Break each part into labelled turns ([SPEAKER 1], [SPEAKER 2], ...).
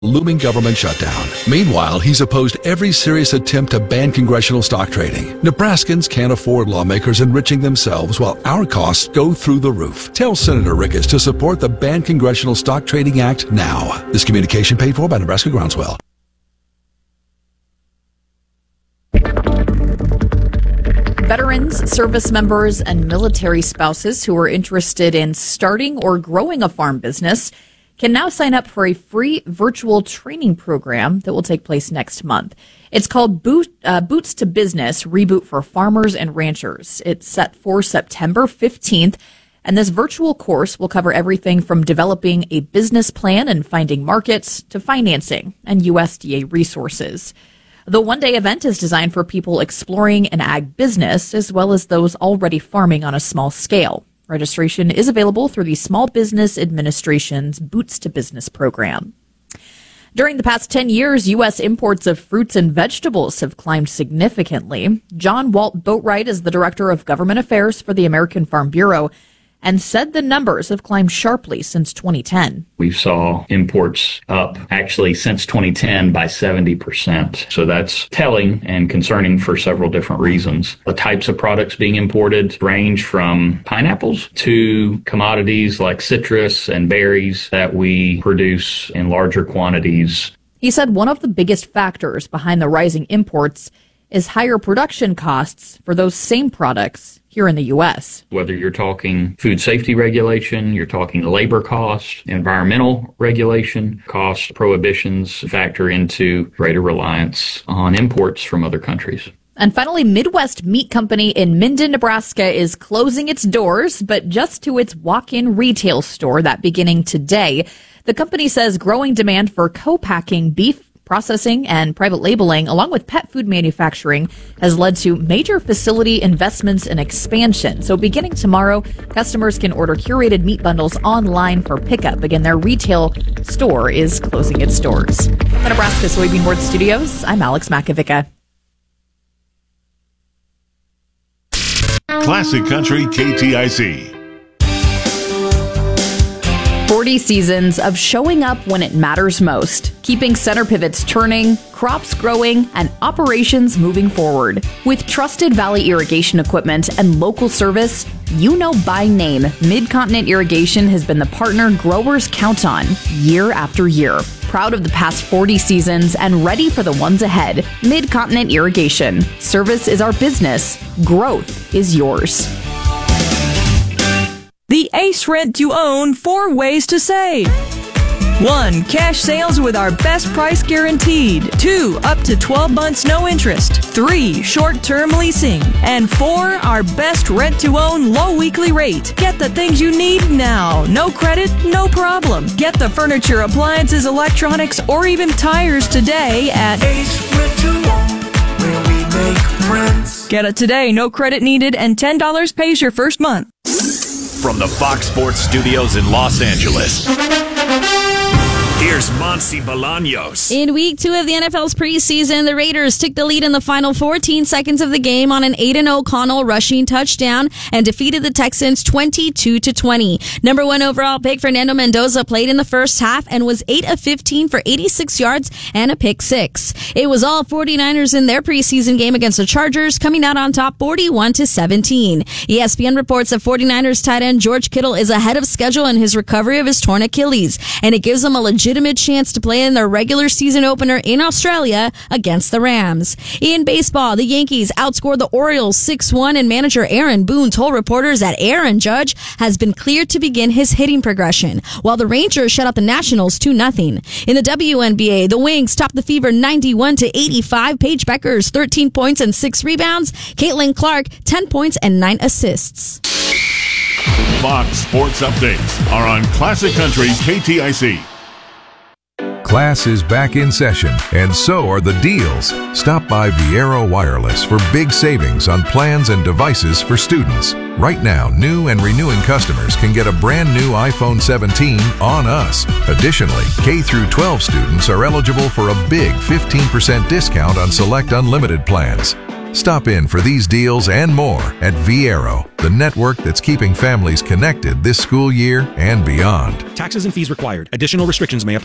[SPEAKER 1] looming government shutdown. Meanwhile, he's opposed every serious attempt to ban congressional stock trading. Nebraskans can't afford lawmakers enriching themselves while our costs go through the roof. Tell Senator Rickus to support the Ban Congressional Stock Trading Act now. This communication paid for by Nebraska Groundswell.
[SPEAKER 2] Veterans, service members, and military spouses who are interested in starting or growing a farm business can now sign up for a free virtual training program that will take place next month. It's called Boots to Business, Reboot for Farmers and Ranchers. It's set for September 15th, and this virtual course will cover everything from developing a business plan and finding markets to financing and USDA resources. The one-day event is designed for people exploring an ag business as well as those already farming on a small scale. Registration is available through the Small Business Administration's Boots to Business program. During the past 10 years, U.S. imports of fruits and vegetables have climbed significantly. John Walt Boatwright is the Director of Government Affairs for the American Farm Bureau and said the numbers have climbed sharply since 2010.
[SPEAKER 3] We saw imports up actually since 2010 by 70%. So that's telling and concerning for several different reasons. The types of products being imported range from pineapples to commodities like citrus and berries that we produce in larger quantities.
[SPEAKER 2] He said one of the biggest factors behind the rising imports is higher production costs for those same products here in the U.S.
[SPEAKER 3] Whether you're talking food safety regulation, you're talking labor costs, environmental regulation, cost prohibitions factor into greater reliance on imports from other countries.
[SPEAKER 2] And finally, Midwest Meat Company in Minden, Nebraska is closing its doors, but just to its walk-in retail store, that beginning today. The company says growing demand for co-packing beef processing and private labeling, along with pet food manufacturing, has led to major facility investments and expansion. So beginning tomorrow, customers can order curated meat bundles online for pickup. Again, their retail store is closing its doors. From the Nebraska Soybean Board Studios, I'm Alex Makovica.
[SPEAKER 4] Classic Country KTIC.
[SPEAKER 2] 40 seasons of showing up when it matters most, keeping center pivots turning, crops growing, and operations moving forward. With trusted Valley irrigation equipment and local service, you know by name, Mid-Continent Irrigation has been the partner growers count on year after year. Proud of the past 40 seasons and ready for the ones ahead. Mid-Continent Irrigation. Service is our business. Growth is yours.
[SPEAKER 5] The Ace Rent to Own 4 ways to save. 1. Cash sales with our best price guaranteed. 2. Up to 12 months no interest. 3. Short-term leasing. And 4. Our best rent-to-own low weekly rate. Get the things you need now. No credit, no problem. Get the furniture, appliances, electronics, or even tires today at
[SPEAKER 6] Ace Rent to Own, where we make friends.
[SPEAKER 5] Get it today, no credit needed, and $10 pays your first month.
[SPEAKER 7] From the Fox Sports Studios in Los Angeles, here's Monsi Bolaños.
[SPEAKER 8] In week 2 of the NFL's preseason, the Raiders took the lead in the final 14 seconds of the game on an Aiden O'Connell rushing touchdown and defeated the Texans 22-20. Number 1 overall pick Fernando Mendoza played in the first half and was 8 of 15 for 86 yards and a pick 6. It was all 49ers in their preseason game against the Chargers, coming out on top 41-17. ESPN reports that 49ers tight end George Kittle is ahead of schedule in his recovery of his torn Achilles, and it gives him a legitimate chance to play in their regular season opener in Australia against the Rams. In baseball, the Yankees outscored the Orioles 6-1, and manager Aaron Boone told reporters that Aaron Judge has been cleared to begin his hitting progression, while the Rangers shut out the Nationals 2-0. In the WNBA, the Wings topped the Fever 91-85. Paige Beckers 13 points and 6 rebounds. Caitlin Clark 10 points and 9 assists.
[SPEAKER 4] Fox Sports Updates are on Classic Country KTIC.
[SPEAKER 9] Class is back in session, and so are the deals. Stop by Viero Wireless for big savings on plans and devices for students. Right now, new and renewing customers can get a brand new iPhone 17 on us. Additionally, K-12 students are eligible for a big 15% discount on select unlimited plans. Stop in for these deals and more at Viero, the network that's keeping families connected this school year and beyond.
[SPEAKER 10] Taxes and fees required. Additional restrictions may apply.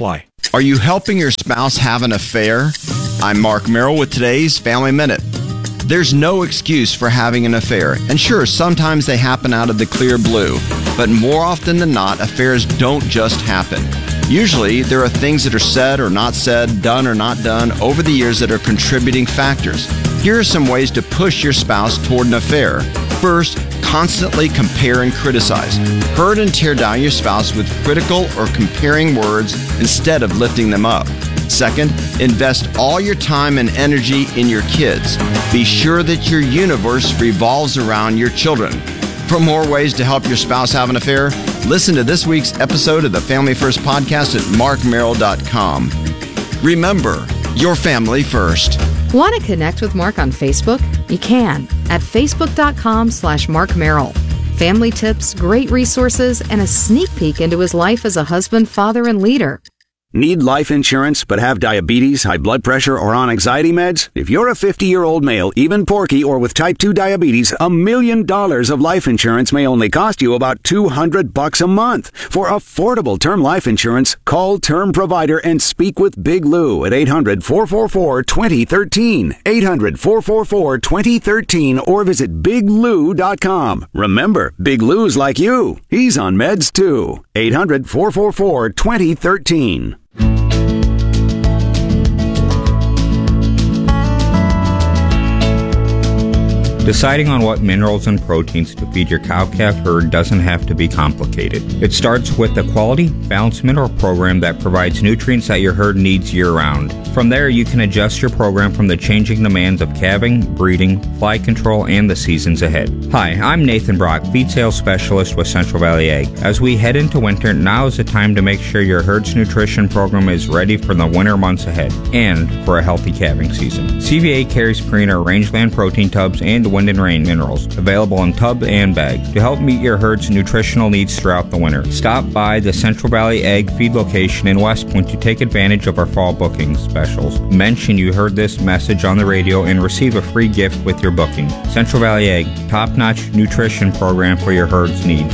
[SPEAKER 10] Are you helping your spouse have an affair? I'm Mark Merrill with today's Family Minute. There's no excuse for having an affair, and sure, sometimes they happen out of the clear blue, but more often than not, affairs don't just happen. Usually, there are things that are said or not said, done or not done over the years that are contributing factors. Here are some ways to push your spouse toward an affair. First, constantly compare and criticize. Hurt and tear down your spouse with critical or comparing words instead of lifting them up. Second, invest all your time and energy in your kids. Be sure that your universe revolves around your children. For more ways to help your spouse have an affair, listen to this week's episode of the Family First Podcast at markmerrill.com. Remember, your family first.
[SPEAKER 11] Want to connect with Mark on Facebook? You can at facebook.com/Mark Merrill. Family tips, great resources, and a sneak peek into his life as a husband, father, and leader.
[SPEAKER 12] Need life insurance but have diabetes, high blood pressure, or on anxiety meds? If you're a 50-year-old male, even porky, or with type 2 diabetes, $1 million of life insurance may only cost you about $200 a month. For affordable term life insurance, call Term Provider and speak with Big Lou at 800-444-2013, 800-444-2013, or visit biglou.com. Remember, Big Lou's like you. He's on meds too. 800-444-2013.
[SPEAKER 13] Deciding on what minerals and proteins to feed your cow-calf herd doesn't have to be complicated. It starts with a quality, balanced mineral program that provides nutrients that your herd needs year-round. From there, you can adjust your program from the changing demands of calving, breeding, fly control, and the seasons ahead. Hi, I'm Nathan Brock, feed sales specialist with Central Valley Ag. As we head into winter, now is the time to make sure your herd's nutrition program is ready for the winter months ahead and for a healthy calving season. CVA carries Purina Rangeland protein tubs and Wind and Rain minerals, available in tub and bag, to help meet your herd's nutritional needs throughout the winter. Stop by the Central Valley Ag Feed location in West Point to take advantage of our fall booking specials. Mention you heard this message on the radio and receive a free gift with your booking. Central Valley Ag, top-notch nutrition program for your herd's needs.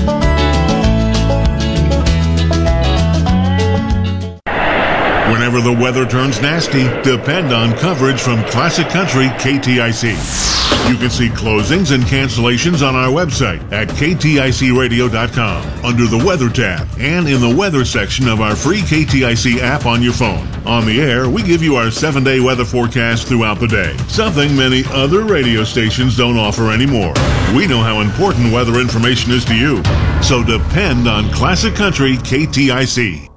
[SPEAKER 4] Whenever the weather turns nasty, depend on coverage from Classic Country KTIC. You can see closings and cancellations on our website at kticradio.com under the Weather tab and in the Weather section of our free KTIC app on your phone. On the air, we give you our 7-day weather forecast throughout the day, something many other radio stations don't offer anymore. We know how important weather information is to you, so depend on Classic Country KTIC.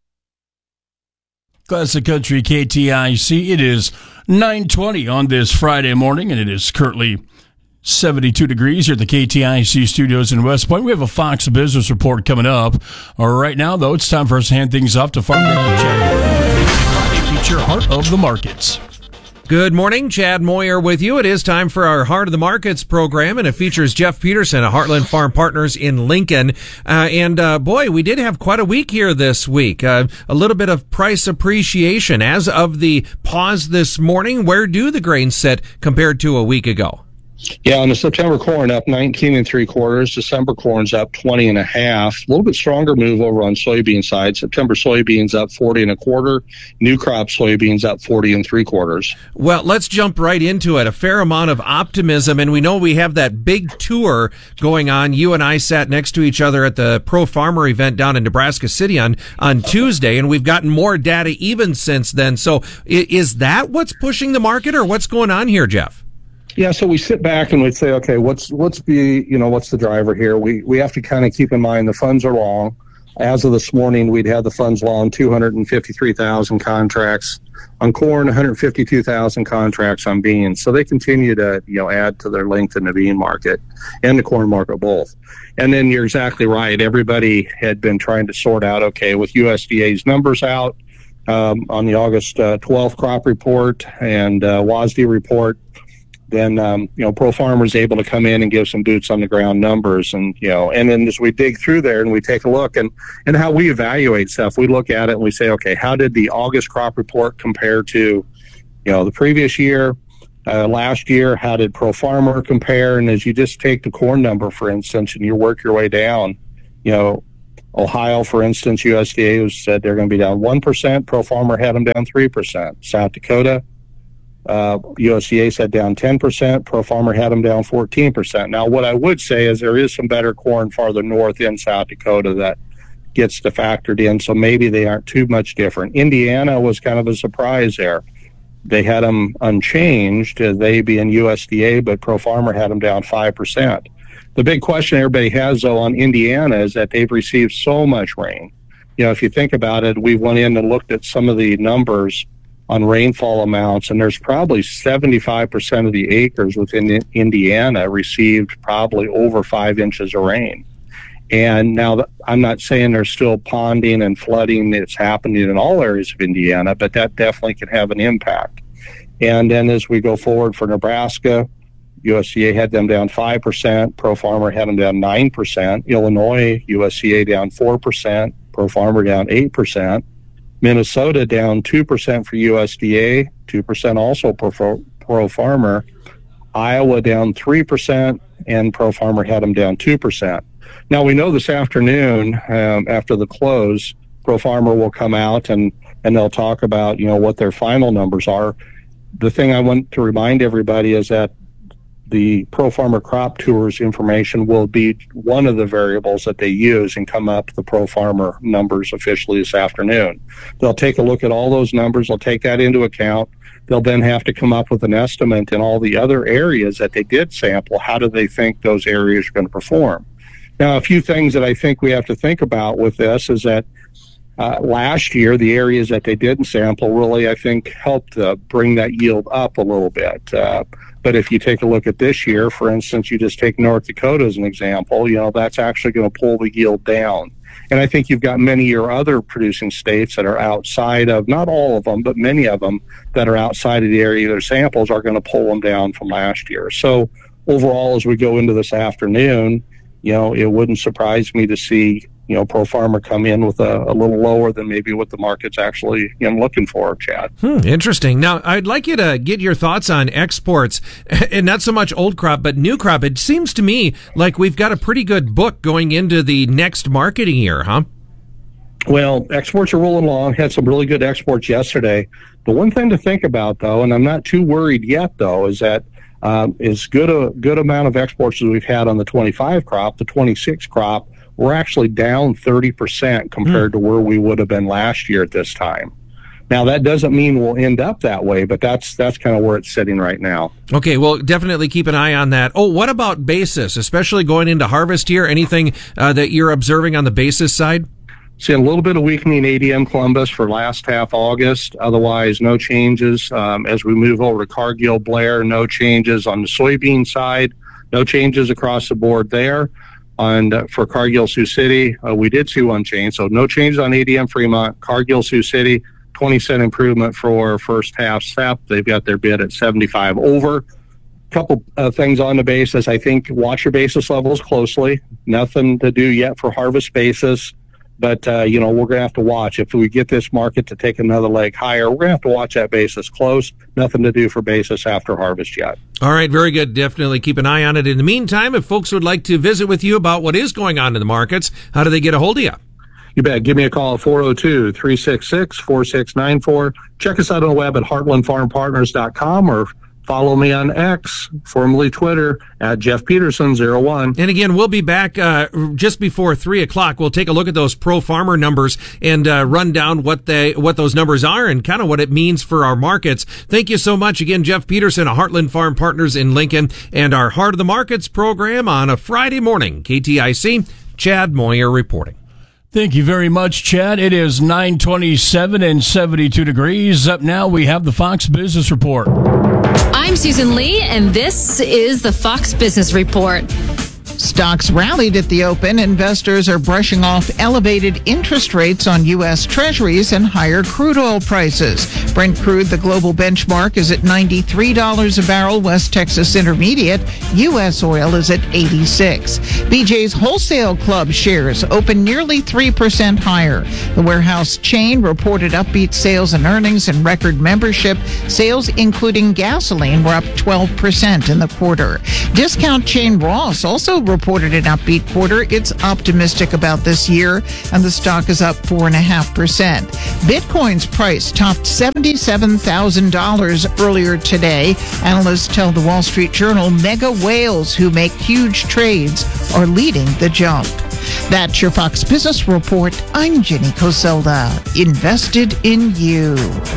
[SPEAKER 14] Classic Country KTIC. It is 9:20 on this Friday morning, and it is currently 72 degrees here at the KTIC studios in West Point. We have a Fox Business Report coming up. Right now, though, it's time for us to hand things off to Farmer Chad. Feature Heart of the Markets.
[SPEAKER 15] Good morning, Chad Moyer with you. It is time for our Heart of the Markets program, and it features Jeff Peterson of Heartland Farm Partners in Lincoln. Boy, we did have quite a week here this week. A little bit of price appreciation. As of the pause this morning, where do the grains sit compared to a week ago?
[SPEAKER 16] Yeah, on the September corn up 19 3/4. December corn's up 20 1/2. A little bit stronger move over on soybean side. September soybeans up 40 1/4. New crop soybeans up 40 3/4.
[SPEAKER 15] Well, let's jump right into it. A fair amount of optimism, and we know we have that big tour going on. You and I sat next to each other at the Pro Farmer event down in Nebraska City on Tuesday, and we've gotten more data even since then. So is that what's pushing the market, or what's going on here, Jeff?
[SPEAKER 16] Yeah, so we sit back and we say, okay, what's the driver here? We have to kind of keep in mind the funds are long. As of this morning, we'd have the funds long 253,000 contracts on corn, 152,000 contracts on beans. So they continue to add to their length in the bean market and the corn market both. And then you're exactly right. Everybody had been trying to sort out, okay, with USDA's numbers out on the August 12th crop report and WASDE report. Then, Pro Farmer's able to come in and give some boots on the ground numbers. And then as we dig through there and we take a look and how we evaluate stuff, we look at it and we say, okay, how did the August crop report compare to, the previous year, last year? How did Pro Farmer compare? And as you just take the corn number, for instance, and you work your way down, Ohio, for instance, USDA said they're going to be down 1%. Pro Farmer had them down 3%. South Dakota, USDA said down 10%. Pro Farmer had them down 14%. Now, what I would say is there is some better corn farther north in South Dakota that gets factored in, so maybe they aren't too much different. Indiana was kind of a surprise there. They had them unchanged, they being USDA, but Pro Farmer had them down 5%. The big question everybody has, though, on Indiana is that they've received so much rain. You know, if you think about it, we went in and looked at some of the numbers on rainfall amounts, and there's probably 75% of the acres within Indiana received probably over 5 inches of rain. And now I'm not saying there's still ponding and flooding that's happening in all areas of Indiana, but that definitely can have an impact. And then as we go forward for Nebraska, USDA had them down 5%, Pro Farmer had them down 9%, Illinois, USDA down 4%, Pro Farmer down 8%, Minnesota down 2% for USDA, 2% also Pro Farmer, Iowa down 3%, and Pro Farmer had them down 2%. Now, we know this afternoon, after the close, Pro Farmer will come out and they'll talk about, you know, what their final numbers are. The thing I want to remind everybody is that the Pro Farmer Crop Tours information will be one of the variables that they use and come up the Pro Farmer numbers officially this afternoon. They'll take a look at all those numbers. They'll take that into account. They'll then have to come up with an estimate in all the other areas that they did sample. How do they think those areas are going to perform? Now, a few things that I think we have to think about with this is that last year, the areas that they didn't sample really, I think, helped bring that yield up a little bit. But if you take a look at this year, for instance, you just take North Dakota as an example, you know, that's actually going to pull the yield down. And I think you've got many of your other producing states that are outside of, not all of them, but many of them that are outside of the area of their samples are going to pull them down from last year. So overall, as we go into this afternoon, you know, it wouldn't surprise me to see, you know, Pro Farmer come in with a little lower than maybe what the market's actually, you know, looking for, Chad.
[SPEAKER 15] Interesting. Now, I'd like you to get your thoughts on exports, and not so much old crop, but new crop. It seems to me like we've got a pretty good book going into the next marketing year, huh?
[SPEAKER 16] Well, exports are rolling along. Had some really good exports yesterday. The one thing to think about, though, and I'm not too worried yet, though, is that as good amount of exports as we've had on the 25 crop, the 26 crop, we're actually down 30% compared to where we would have been last year at this time. Now, that doesn't mean we'll end up that way, but that's kind of where it's sitting right now.
[SPEAKER 15] Okay, well, definitely keep an eye on that. Oh, what about basis, especially going into harvest here? Anything that you're observing on the basis side?
[SPEAKER 16] Seeing a little bit of weakening ADM Columbus for last half August. Otherwise, no changes. As we move over to Cargill Blair, no changes on the soybean side. No changes across the board there. And for Cargill Sioux City, we did see one change. So no changes on ADM Fremont. Cargill Sioux City, 20-cent improvement for first half SEP. They've got their bid at 75 over. Couple things on the basis. I think watch your basis levels closely. Nothing to do yet for harvest basis. But, you know, we're going to have to watch. If we get this market to take another leg higher, we're going to have to watch that basis close. Nothing to do for basis after harvest yet.
[SPEAKER 15] All right, very good. Definitely keep an eye on it. In the meantime, if folks would like to visit with you about what is going on in the markets, how do they get a hold of you?
[SPEAKER 16] You bet. Give me a call at 402-366-4694. Check us out on the web at heartlandfarmpartners.com or follow me on X, formerly Twitter, at Jeff Peterson01.
[SPEAKER 15] And again, we'll be back just before 3 o'clock. We'll take a look at those Pro Farmer numbers and run down what those numbers are and kind of what it means for our markets. Thank you so much. Again, Jeff Peterson of Heartland Farm Partners in Lincoln, and our Heart of the Markets program on a Friday morning. KTIC, Chad Moyer reporting.
[SPEAKER 14] Thank you very much, Chad. It is 9:27 and 72 degrees. Up now, we have the Fox Business Report.
[SPEAKER 17] I'm Susan Lee, and this is the Fox Business Report.
[SPEAKER 18] Stocks rallied at the open. Investors are brushing off elevated interest rates on U.S. Treasuries and higher crude oil prices. Brent crude, the global benchmark, is at $93 a barrel. West Texas Intermediate, U.S. oil is at 86. BJ's Wholesale Club shares open nearly 3% higher. The warehouse chain reported upbeat sales and earnings and record membership. Sales, including gasoline, were up 12% in the quarter. Discount chain Ross also reported an upbeat quarter. It's optimistic about this year, and the stock is up 4.5%. Bitcoin's price topped $77,000 earlier today. Analysts tell the Wall Street Journal mega whales who make huge trades are leading the jump. That's your Fox Business Report. I'm Jenny Coselda. Invested in you.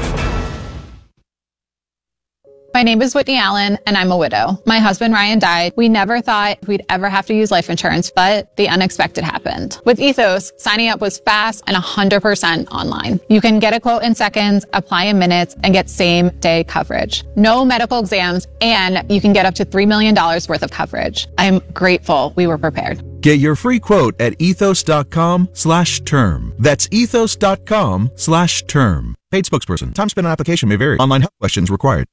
[SPEAKER 19] My name is Whitney Allen, and I'm a widow. My husband, Ryan, died. We never thought we'd ever have to use life insurance, but the unexpected happened. With Ethos, signing up was fast and 100% online. You can get a quote in seconds, apply in minutes, and get same-day coverage. No medical exams, and you can get up to $3 million worth of coverage. I'm grateful we were prepared.
[SPEAKER 20] Get your free quote at ethos.com/term. That's ethos.com/term. Paid spokesperson. Time spent on application may vary. Online help questions required.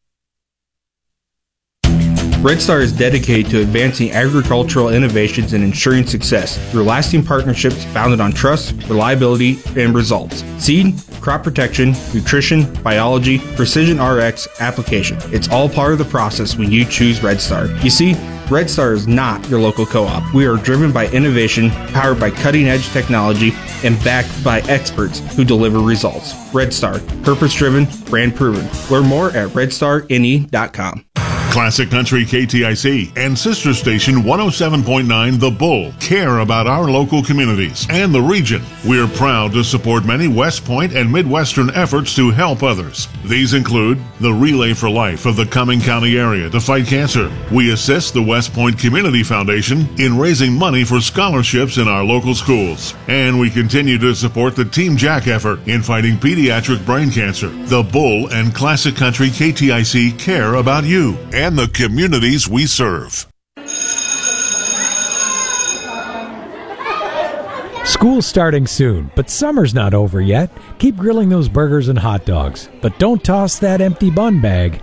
[SPEAKER 21] Red Star is dedicated to advancing agricultural innovations and ensuring success through lasting partnerships founded on trust, reliability, and results. Seed, crop protection, nutrition, biology, precision RX, application. It's all part of the process when you choose Red Star. You see, Red Star is not your local co-op. We are driven by innovation, powered by cutting-edge technology, and backed by experts who deliver results. Red Star, purpose-driven, brand-proven. Learn more at redstarne.com.
[SPEAKER 4] Classic Country KTIC and sister station 107.9 The Bull care about our local communities and the region. We're proud to support many West Point and Midwestern efforts to help others. These include the Relay for Life of the Cumming County area to fight cancer. We assist the West Point Community Foundation in raising money for scholarships in our local schools. And we continue to support the Team Jack effort in fighting pediatric brain cancer. The Bull and Classic Country KTIC care about you and the communities we serve.
[SPEAKER 22] School's starting soon, but summer's not over yet. Keep grilling those burgers and hot dogs, but don't toss that empty bun bag.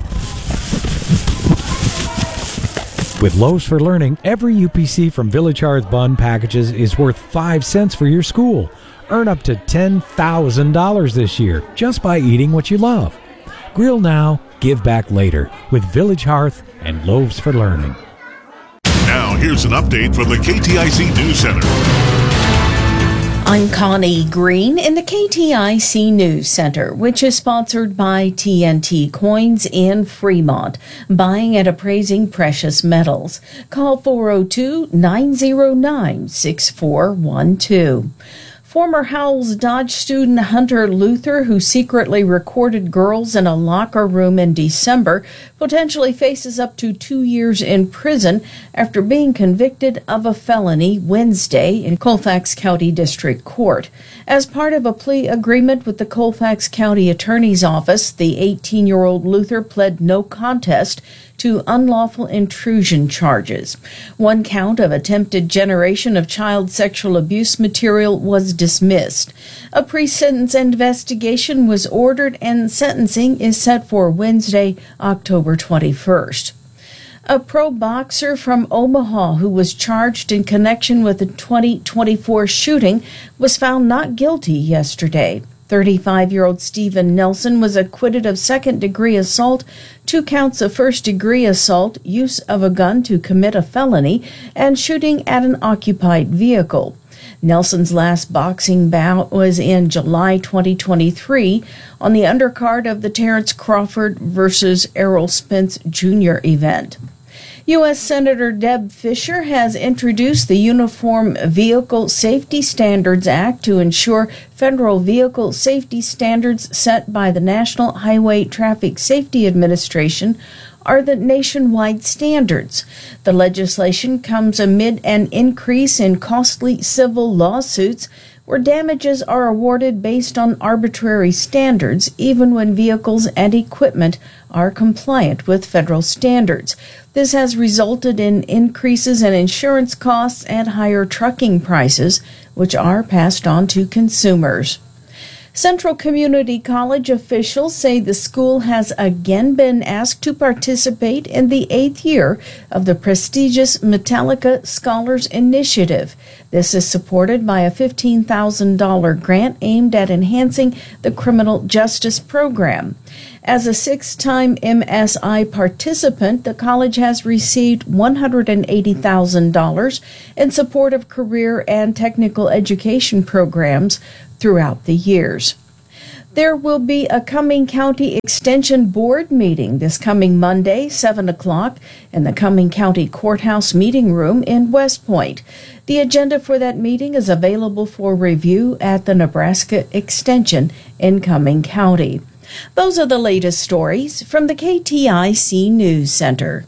[SPEAKER 22] With Loaves for Learning, every UPC from Village Hearth Bun packages is worth 5 cents for your school. Earn up to $10,000 this year just by eating what you love. Grill now, give back later with Village Hearth and Loaves for Learning.
[SPEAKER 4] Now, here's an update from the KTIC News Center.
[SPEAKER 23] I'm Connie Green in the KTIC News Center, which is sponsored by TNT Coins in Fremont, buying and appraising precious metals. Call 402-909-6412. Former Howells Dodge student Hunter Luther, who secretly recorded girls in a locker room in December, potentially faces up to 2 years in prison after being convicted of a felony Wednesday in Colfax County District Court. As part of a plea agreement with the Colfax County Attorney's Office, the 18-year-old Luther pled no contest to unlawful intrusion charges. One count of attempted generation of child sexual abuse material was dismissed. A pre-sentence investigation was ordered and sentencing is set for Wednesday, October 21st. A pro boxer from Omaha who was charged in connection with the 2024 shooting was found not guilty yesterday. 35-year-old Stephen Nelson was acquitted of second-degree assault, 2 counts of first-degree assault, use of a gun to commit a felony, and shooting at an occupied vehicle. Nelson's last boxing bout was in July 2023 on the undercard of the Terrence Crawford versus Errol Spence Jr. event. U.S. Senator Deb Fischer has introduced the Uniform Vehicle Safety Standards Act to ensure federal vehicle safety standards set by the National Highway Traffic Safety Administration are the nationwide standards. The legislation comes amid an increase in costly civil lawsuits where damages are awarded based on arbitrary standards, even when vehicles and equipment are compliant with federal standards. This has resulted in increases in insurance costs and higher trucking prices, which are passed on to consumers. Central Community College officials say the school has again been asked to participate in the 8th year of the prestigious Metallica Scholars Initiative. This is supported by a $15,000 grant aimed at enhancing the criminal justice program. As a 6-time MSI participant, the college has received $180,000 in support of career and technical education programs throughout the years. There will be a Cumming County Extension Board meeting this coming Monday, 7 o'clock, in the Cumming County Courthouse Meeting Room in West Point. The agenda for that meeting is available for review at the Nebraska Extension in Cumming County. Those are the latest stories from the KTIC News Center.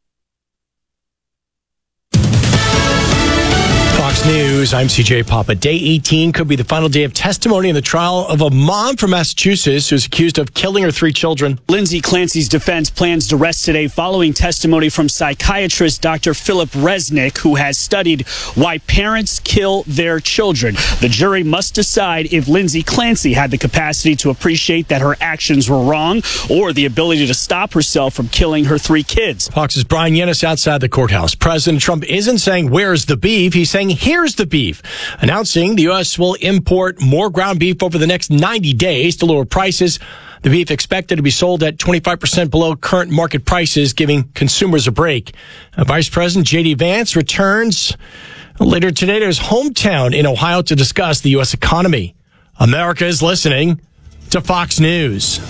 [SPEAKER 1] Fox News, I'm CJ Papa. Day 18 could be the final day of testimony in the trial of a mom from Massachusetts who's accused of killing her 3 children.
[SPEAKER 2] Lindsay Clancy's defense plans to rest today following testimony from psychiatrist Dr. Philip Resnick, who has studied why parents kill their children. The jury must decide if Lindsay Clancy had the capacity to appreciate that her actions were wrong or the ability to stop herself from killing her 3 kids.
[SPEAKER 1] Fox's Brian Yennis outside the courthouse. President Trump isn't saying, "Where's the beef?" He's saying, "Here's the beef," announcing the U.S. will import more ground beef over the next 90 days to lower prices. The beef expected to be sold at 25% below current market prices, giving consumers a break. Vice President J.D. Vance returns later today to his hometown in Ohio to discuss the U.S. economy. America is listening to Fox News.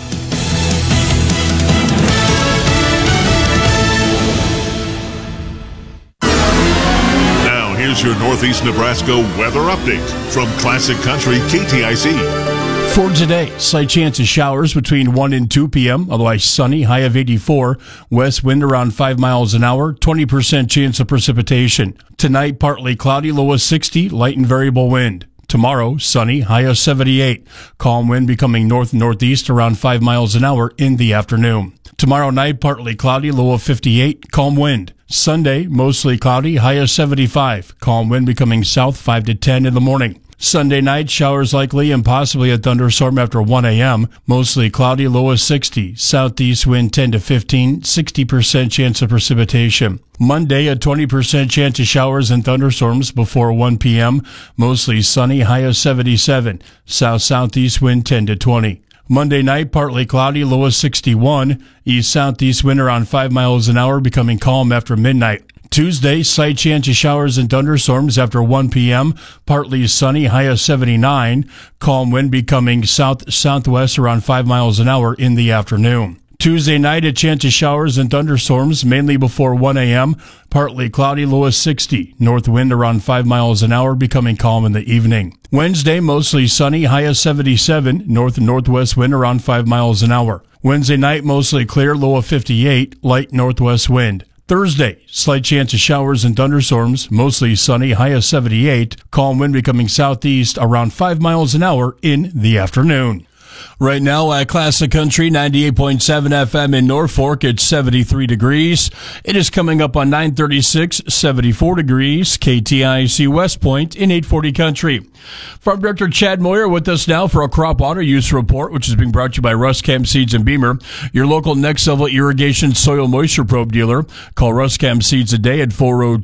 [SPEAKER 4] Here's your Northeast Nebraska weather update from Classic Country KTIC.
[SPEAKER 14] For today, slight chance of showers between 1 and 2 p.m., otherwise sunny, high of 84. West wind around 5 miles an hour, 20% chance of precipitation. Tonight, partly cloudy, low of 60, light and variable wind. Tomorrow, sunny, high of 78. Calm wind becoming north-northeast around 5 miles an hour in the afternoon. Tomorrow night, partly cloudy, low of 58, calm wind. Sunday, mostly cloudy, high of 75. Calm wind becoming south 5 to 10 in the morning. Sunday night, showers likely and possibly a thunderstorm after 1 a.m. Mostly cloudy, low of 60. Southeast wind 10 to 15, 60% chance of precipitation. Monday, a 20% chance of showers and thunderstorms before 1 p.m. Mostly sunny, high of 77. South-southeast wind 10 to 20. Monday night, partly cloudy, low of 61. East-southeast wind around 5 miles an hour, becoming calm after midnight. Tuesday, slight chance of showers and thunderstorms after 1 p.m. Partly sunny, high of 79. Calm wind becoming south-southwest around 5 miles an hour in the afternoon. Tuesday night, a chance of showers and thunderstorms, mainly before 1 a.m. Partly cloudy, low of 60. North wind around 5 miles an hour, becoming calm in the evening. Wednesday, mostly sunny, high of 77. North and northwest wind around 5 miles an hour. Wednesday night, mostly clear, low of 58. Light northwest wind. Thursday, slight chance of showers and thunderstorms, mostly sunny, high of 78. Calm wind becoming southeast around 5 miles an hour in the afternoon. Right now at Classic Country 98.7 FM in Norfolk, it's 73 degrees. It is coming up on 936, 74 degrees. KTIC West Point in 840 Country. Farm Director Chad Moyer with us now for a crop water use report, which is being brought to you by Ruscam Seeds and Beamer, your local next level irrigation soil moisture probe dealer. Call Ruscam Seeds today at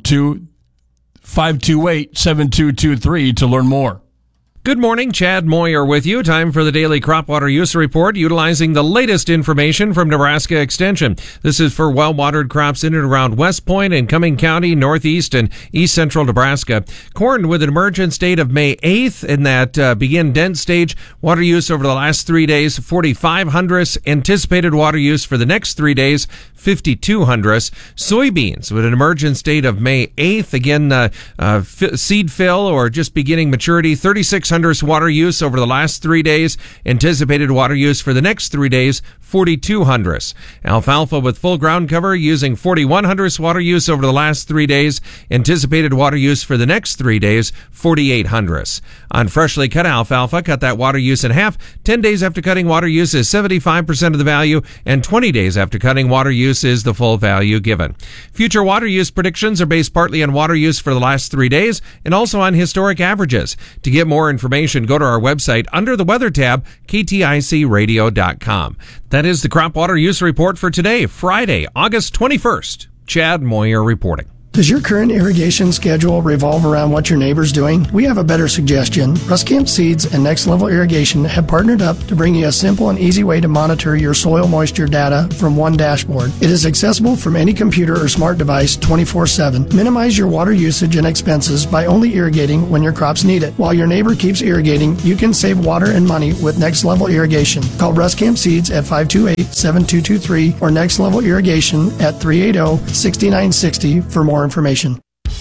[SPEAKER 14] 402-528-7223 to learn more.
[SPEAKER 15] Good morning, Chad Moyer with you. Time for the daily crop water use report, utilizing the latest information from Nebraska Extension. This is for well-watered crops in and around West Point and Cumming County, northeast and east central Nebraska. Corn with an emergent state of May 8th in that begin dent stage. Water use over the last 3 days, 45 hundredths. Anticipated water use for the next 3 days, 52 hundredths. Soybeans with an emergent state of May 8th. Again, seed fill or just beginning maturity, 36 hundredths water use over the last 3 days. Anticipated water use for the next 3 days, 42 hundredths. Alfalfa with full ground cover using 41 hundredths water use over the last 3 days. Anticipated water use for the next 3 days, 48 hundredths. On freshly cut alfalfa, cut that water use in half. 10 days after cutting, water use is 75% of the value, and 20 days after cutting, water use is the full value given. Future water use predictions are based partly on water use for the last 3 days and also on historic averages. To get more information information, go to our website under the weather tab, kticradio.com. That is the crop water use report for today, Friday, August 21st. Chad Moyer reporting.
[SPEAKER 3] Does your current irrigation schedule revolve around what your neighbor's doing? We have a better suggestion. Ruskamp Seeds and Next Level Irrigation have partnered up to bring you a simple and easy way to monitor your soil moisture data from one dashboard. It is accessible from any computer or smart device 24/7. Minimize your water usage and expenses by only irrigating when your crops need it. While your neighbor keeps irrigating, you can save water and money with Next Level Irrigation. Call Ruskamp Seeds at 528-7223 or Next Level Irrigation at 380-6960 for more information.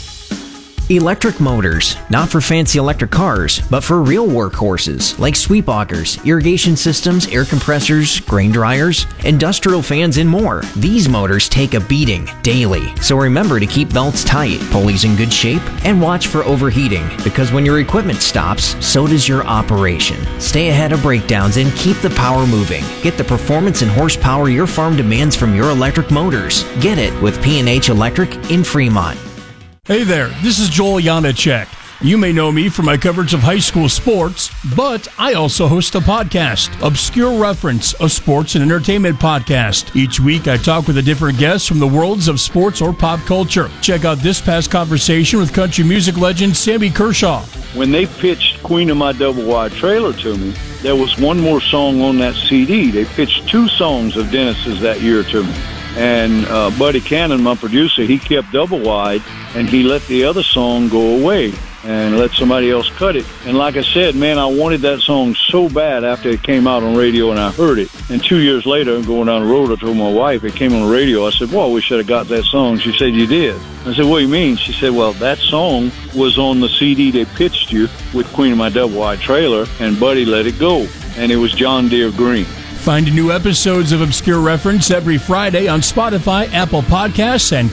[SPEAKER 5] Electric motors, not for fancy electric cars, but for real workhorses like sweep augers, irrigation systems, air compressors, grain dryers, industrial fans, and more. These motors take a beating daily, so remember to keep belts tight, pulleys in good shape, and watch for overheating, because when your equipment stops, so does your operation. Stay ahead of breakdowns and keep the power moving. Get the performance and horsepower your farm demands from your electric motors. Get it with P&H Electric in Fremont.
[SPEAKER 14] Hey there, this is Joel Janacek. You may know me for my coverage of high school sports, but I also host a podcast, Obscure Reference, a sports and entertainment podcast. Each week I talk with a different guest from the worlds of sports or pop culture. Check out this past conversation with country music legend Sammy Kershaw.
[SPEAKER 6] When they pitched Queen of My Double Wide Trailer to me, there was one more song on that CD. They pitched 2 songs of Dennis's that year to me. And Buddy Cannon, my producer, he kept Double Wide, and he let the other song go away and let somebody else cut it. And like I said, man, I wanted that song so bad after it came out on radio, and I heard it. And 2 years later, going down the road, I told my wife, it came on the radio. I said, well, we should have got that song. She said, you did. I said, what do you mean? She said, well, that song was on the CD they pitched you with Queen of My Double Wide Trailer, and Buddy let it go. And it was John Deere Green.
[SPEAKER 14] Find new episodes of Obscure Reference every Friday on Spotify, Apple Podcasts, and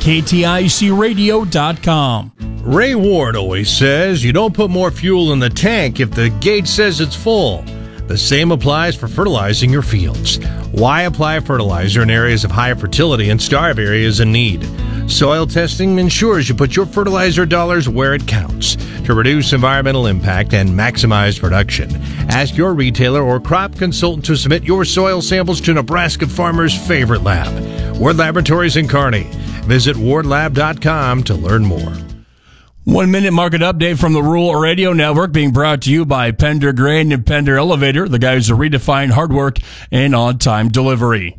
[SPEAKER 14] KTICradio.com.
[SPEAKER 24] Ray Ward always says you don't put more fuel in the tank if the gauge says it's full. The same applies for fertilizing your fields. Why apply fertilizer in areas of high fertility and starve areas in need? Soil testing ensures you put your fertilizer dollars where it counts to reduce environmental impact and maximize production. Ask your retailer or crop consultant to submit your soil samples to Nebraska Farmers' favorite lab, Ward Laboratories in Kearney. Visit wardlab.com to learn more.
[SPEAKER 14] 1 minute market update from the Rural Radio Network, being brought to you by Pender Grain and Pender Elevator, the guys who redefine hard work and on-time delivery.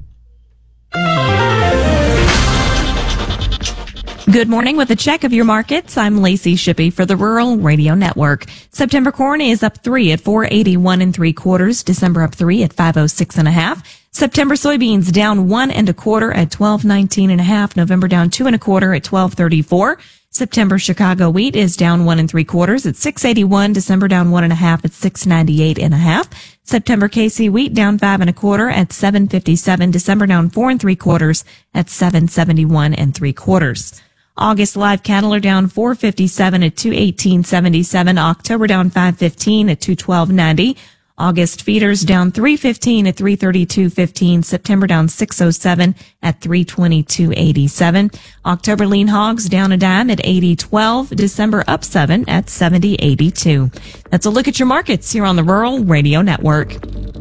[SPEAKER 25] Good morning. With a check of your markets, I'm Lacey Shippey for the Rural Radio Network. September corn is up 3 at 481 3/4. December up 3 at 506 1/2. September soybeans down 1 1/4 at 1219 1/2. November down 2 1/4 at 1234. September Chicago wheat is down 1 3/4 at 681. December down 1 1/2 at 698 1/2. September KC wheat down 5 1/4 at 757. December down 4 3/4 at 771 3/4. August live cattle are down 457 at 218.77. October down 515 at 212.90. August feeders down 315 at 332.15. September down 607 at 322.87. October lean hogs down a dime at 80.12. December up 7 at 70.82. That's a look at your markets here on the Rural Radio Network.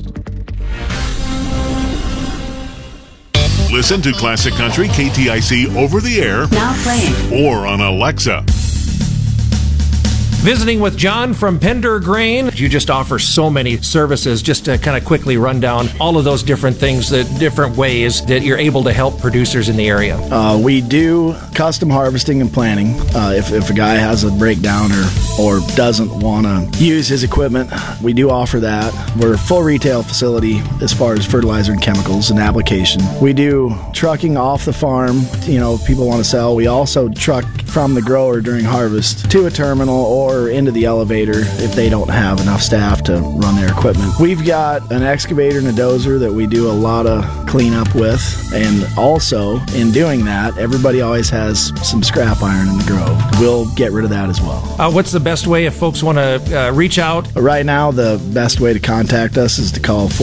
[SPEAKER 4] Listen to Classic Country KTIC over the air,
[SPEAKER 26] now playing,
[SPEAKER 4] or on Alexa.
[SPEAKER 15] Visiting with John from Pender Grain. You just offer so many services. Just to kind of quickly run down all of those different things, the different ways that you're able to help producers in the area.
[SPEAKER 27] We do custom harvesting and planting. If a guy has a breakdown or doesn't want to use his equipment, we do offer that. We're a full retail facility as far as fertilizer and chemicals and application. We do trucking off the farm. People want to sell. We also truck from the grower during harvest to a terminal or into the elevator if they don't have enough staff to run their equipment. We've got an excavator and a dozer that we do a lot of cleanup with, and also in doing that, everybody always has some scrap iron in the grove. We'll get rid of that as well.
[SPEAKER 15] What's the best way if folks want to reach out?
[SPEAKER 27] Right now, the best way to contact us is to call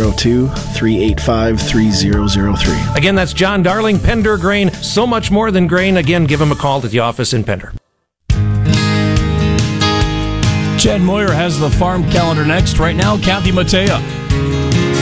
[SPEAKER 27] 402-385-3003.
[SPEAKER 15] Again, that's John Darling, Pender Grain. So much more than grain. Again, give him a call at the office in Pender.
[SPEAKER 14] Chad Moyer has the farm calendar next. Right now, Kathy Mattea.